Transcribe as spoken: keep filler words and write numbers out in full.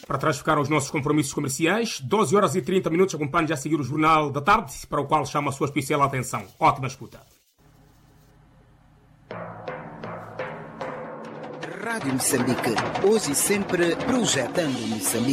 Para trás ficaram os nossos compromissos comerciais. doze horas e trinta minutos, acompanhe já a seguir o Jornal da Tarde, para o qual chama a sua especial atenção. Ótima escuta. Rádio Moçambique, hoje e sempre projetando Moçambique.